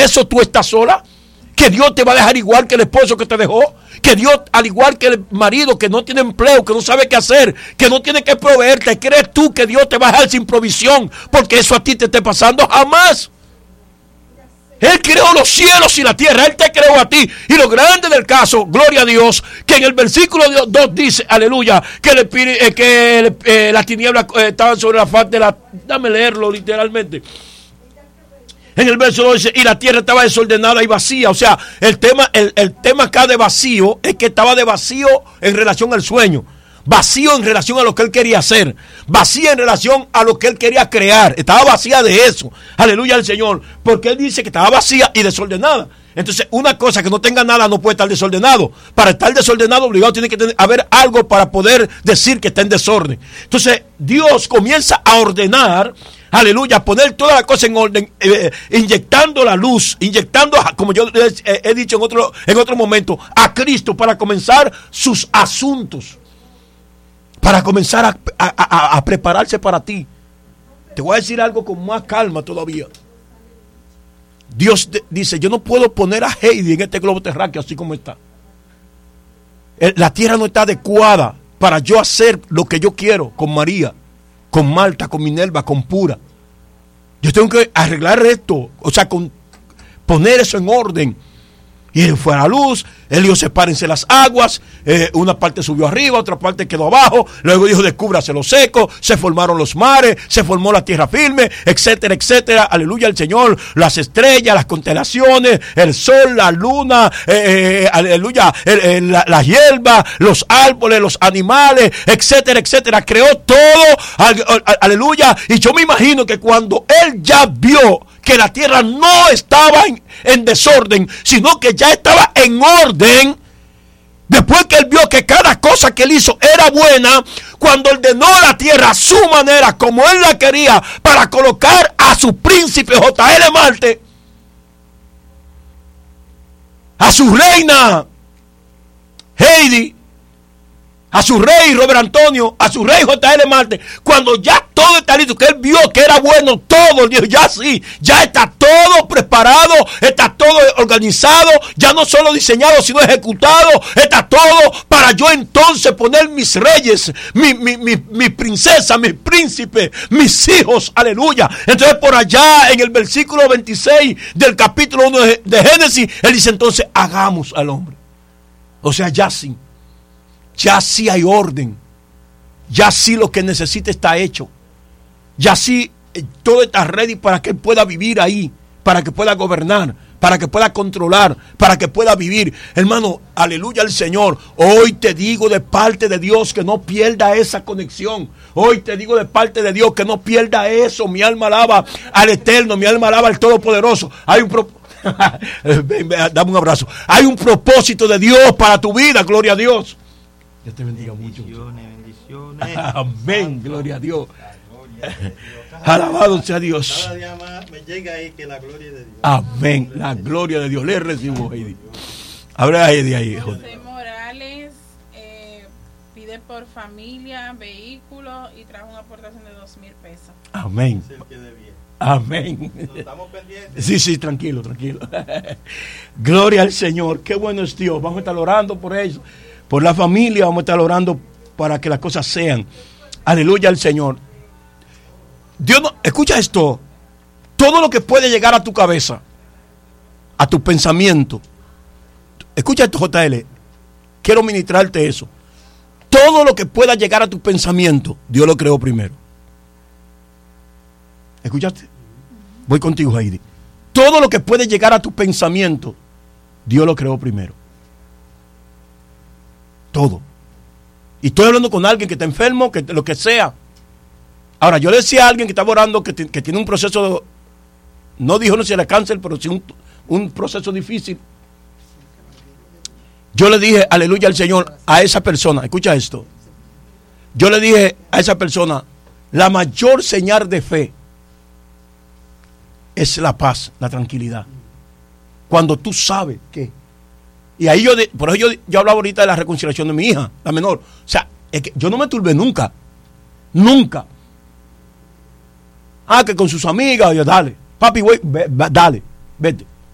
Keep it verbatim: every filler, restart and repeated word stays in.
eso tú estás sola? ¿Que Dios te va a dejar igual que el esposo que te dejó? ¿Que Dios, al igual que el marido que no tiene empleo, que no sabe qué hacer, que no tiene que proveerte, crees tú que Dios te va a dejar sin provisión porque eso a ti te esté pasando? Jamás. Él creó los cielos y la tierra, Él te creó a ti. Y lo grande del caso, gloria a Dios, que en el versículo dos dice, aleluya, que, el, eh, que el, eh, las tinieblas eh, estaban sobre la faz de la... Dame leerlo literalmente. En el verso dos dice, y la tierra estaba desordenada y vacía. O sea, el tema, el, el tema acá de vacío es que estaba de vacío en relación al sueño. Vacío en relación a lo que él quería hacer. Vacía en relación a lo que él quería crear. Estaba vacía de eso. Aleluya al Señor. Porque él dice que estaba vacía y desordenada. Entonces, una cosa que no tenga nada no puede estar desordenado. Para estar desordenado, obligado tiene que tener, haber algo para poder decir que está en desorden. Entonces, Dios comienza a ordenar, aleluya, poner toda la cosa en orden, eh, inyectando la luz, inyectando, como yo he, he dicho en otro, en otro momento, a Cristo para comenzar sus asuntos. Para comenzar a, a, a, a prepararse para ti. Te voy a decir algo con más calma todavía. Dios de, dice, yo no puedo poner a Heidi en este globo terráqueo así como está. El, la tierra no está adecuada para yo hacer lo que yo quiero con María, con Marta, con Minerva, con Pura. Yo tengo que arreglar esto, o sea, con, poner eso en orden. Y él fue a la luz, él dijo, sepárense las aguas, eh, una parte subió arriba, otra parte quedó abajo, luego dijo, descúbrase lo seco, se formaron los mares, se formó la tierra firme, etcétera, etcétera, aleluya al Señor, las estrellas, las constelaciones, el sol, la luna, eh, eh, aleluya, el, el, la, la hierba, los árboles, los animales, etcétera, etcétera, creó todo, al, al, aleluya, y yo me imagino que cuando él ya vio que la tierra no estaba en, en desorden, sino que ya estaba en orden, después que él vio que cada cosa que él hizo era buena, cuando ordenó la tierra a su manera, como él la quería, para colocar a su príncipe J L Marte, a su reina Heidi, a su rey Robert Antonio, a su rey J L Marte, cuando ya todo está listo, que él vio que era bueno todo, dijo, ya sí, ya está todo preparado, está todo organizado, ya no solo diseñado, sino ejecutado, está todo para yo entonces poner mis reyes, mi, mi, mi, mi princesa, mis príncipes, mis hijos, aleluya. Entonces por allá en el versículo veintiséis del capítulo uno de, de Génesis, él dice entonces, hagamos al hombre. O sea, ya sí. Ya sí hay orden. Ya sí lo que necesita está hecho. Ya sí eh, todo está ready para que él pueda vivir ahí, para que pueda gobernar, para que pueda controlar, para que pueda vivir. Hermano, aleluya al Señor. Hoy te digo de parte de Dios que no pierda esa conexión. Hoy te digo de parte de Dios que no pierda eso. Mi alma alaba al Eterno, mi alma alaba al Todopoderoso. Hay un propósito. Dame un abrazo. Hay un propósito de Dios para tu vida, gloria a Dios. Dios te bendiga mucho. Bendiciones, bendiciones. Amén, Santo, gloria a Dios. Gloria a Dios. Alabado sea Dios. Cada día más me llega ahí que la gloria de Dios. Amén, la gloria de Dios. Le recibo, Heidi. Habla Heidi ahí. José Morales eh, pide por familia, vehículo y trajo una aportación de dos mil pesos. Amén. Amén. Estamos pendientes. Sí, sí, tranquilo, tranquilo. Gloria al Señor. Qué bueno es Dios. Vamos a estar orando por eso. Por la familia, vamos a estar orando para que las cosas sean. Aleluya al Señor. Dios no, escucha esto. Todo lo que puede llegar a tu cabeza, a tu pensamiento. Escucha esto, J L. Quiero ministrarte eso. Todo lo que pueda llegar a tu pensamiento, Dios lo creó primero. ¿Escuchaste? Voy contigo, Heidi. Todo lo que puede llegar a tu pensamiento, Dios lo creó primero. Todo. Y estoy hablando con alguien que está enfermo, que lo que sea. Ahora, yo le decía a alguien que estaba orando que, t- que tiene un proceso, no dijo no si era cáncer, pero sí un, un proceso difícil. Yo le dije, aleluya al Señor, a esa persona, escucha esto. Yo le dije a esa persona, la mayor señal de fe es la paz, la tranquilidad. Cuando tú sabes que... Y ahí yo, por eso yo, yo hablaba ahorita de la reconciliación de mi hija, la menor. O sea, es que yo no me turbé nunca. Nunca. Ah, que con sus amigas, yo, dale. Papi, güey, ve, ve, dale, vete.